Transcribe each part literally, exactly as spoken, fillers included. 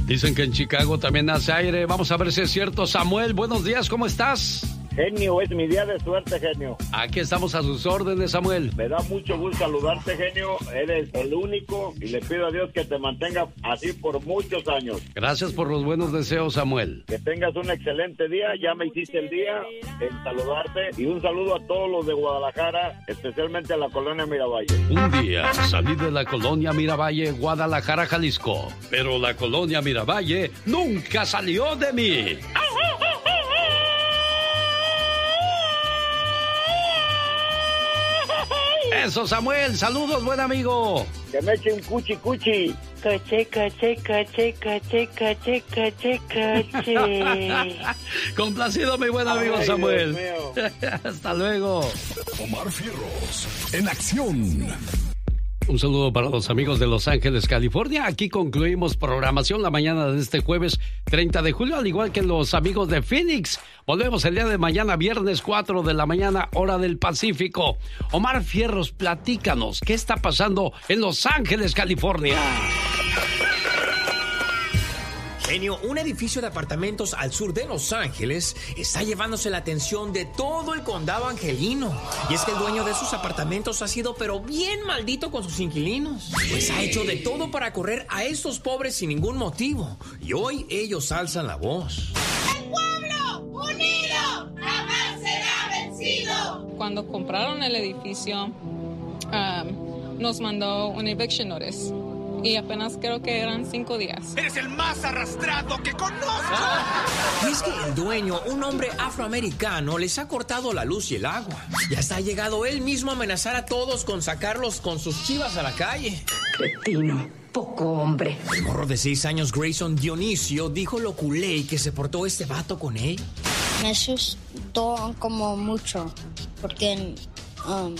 Dicen que en Chicago también hace aire. Vamos a ver si es cierto. Samuel, buenos días, ¿cómo estás? Genio, es mi día de suerte, genio. Aquí estamos a sus órdenes, Samuel. Me da mucho gusto saludarte, genio. Eres el único y le pido a Dios que te mantenga así por muchos años. Gracias por los buenos deseos, Samuel. Que tengas un excelente día. Ya me hiciste el día en saludarte. Y un saludo a todos los de Guadalajara, especialmente a la colonia Miravalle. Un día salí de la colonia Miravalle, Guadalajara, Jalisco. Pero la colonia Miravalle nunca salió de mí. Eso, Samuel, saludos, buen amigo. Que me eche un cuchi cuchi. Caché, caché, caché, caché, caché, caché, caché. Complacido, mi buen amigo. Ay, Samuel. Hasta luego. Omar Fierros, en acción. Un saludo para los amigos de Los Ángeles, California. Aquí concluimos programación la mañana de este jueves treinta de julio, al igual que los amigos de Phoenix. Volvemos el día de mañana, viernes cuatro de la mañana, hora del Pacífico. Omar Fierros, platícanos, ¿qué está pasando en Los Ángeles, California? Genio, un edificio de apartamentos al sur de Los Ángeles está llevándose la atención de todo el condado angelino. Y es que el dueño de esos apartamentos ha sido pero bien maldito con sus inquilinos. Pues ha hecho de todo para correr a estos pobres sin ningún motivo. Y hoy ellos alzan la voz. ¡El pueblo unido jamás será vencido! Cuando compraron el edificio, um, nos mandó un eviction notice. Y apenas creo que eran cinco días. ¡Eres el más arrastrado que conozco! Y es que el dueño, un hombre afroamericano, les ha cortado la luz y el agua. Y hasta ha llegado él mismo a amenazar a todos con sacarlos con sus chivas a la calle. Cretino, poco hombre. El morro de seis años, Grayson Dionisio, dijo lo culé que se portó este vato con él. Me asustó como mucho, porque... Um,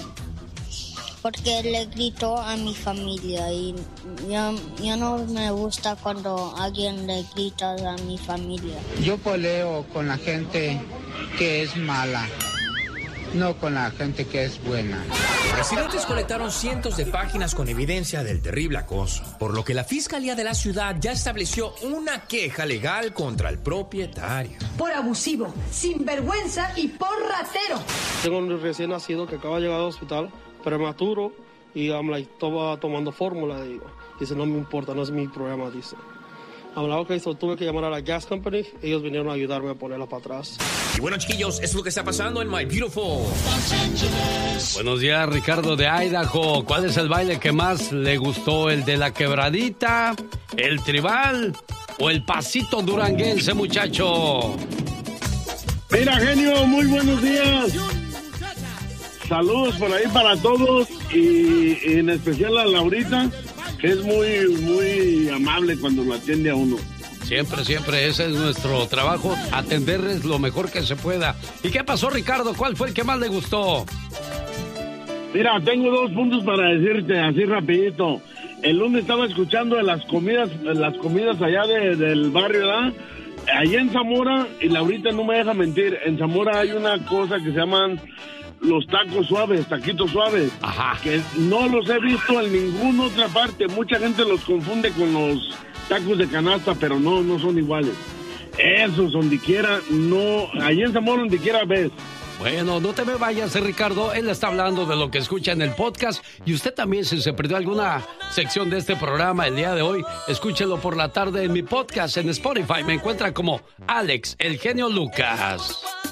porque le gritó a mi familia y yo, yo no me gusta cuando alguien le grita a mi familia. Yo peleo con la gente que es mala, no con la gente que es buena. Residentes colectaron cientos de páginas con evidencia del terrible acoso, por lo que la Fiscalía de la ciudad ya estableció una queja legal contra el propietario. Por abusivo, sinvergüenza y por ratero. Tengo un recién nacido que acaba de llegar al hospital, prematuro, y I'm like, estaba tomando fórmula, digo. Dice, no me importa, no es mi problema, dice. Hablaba, ok, so tuve que llamar a la gas company, ellos vinieron a ayudarme a ponerla para atrás. Y bueno, chiquillos, eso es lo que está pasando en My Beautiful. Buenos días, Ricardo de Idaho. ¿Cuál es el baile que más le gustó? ¿El de la quebradita, el tribal o el pasito duranguense, muchacho? Mira, genio, muy buenos días. Saludos por ahí para todos y, y en especial a Laurita, que es muy, muy amable cuando lo atiende a uno. Siempre, siempre, ese es nuestro trabajo, atenderles lo mejor que se pueda. ¿Y qué pasó, Ricardo? ¿Cuál fue el que más le gustó? Mira, tengo dos puntos para decirte, así rapidito. El lunes estaba escuchando de las comidas, las comidas allá de, del barrio, ¿verdad? Allá en Zamora, y Laurita no me deja mentir, en Zamora hay una cosa que se llaman los tacos suaves, taquitos suaves. Ajá. Que no los he visto en ninguna otra parte. Mucha gente los confunde con los tacos de canasta, pero no, no son iguales. Esos, donde quiera, no, allí en Zamora, donde quiera ves. Bueno, no te me vayas, eh, Ricardo. Él está hablando de lo que escucha en el podcast. Y usted también, si se perdió alguna sección de este programa el día de hoy, escúchelo por la tarde en mi podcast en Spotify. Me encuentra como Alex, el genio Lucas.